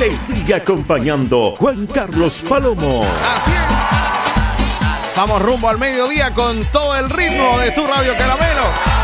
Te sigue acompañando Juan Carlos Palomo. Así es. Vamos rumbo al mediodía con todo el ritmo de tu Radio Caramelo.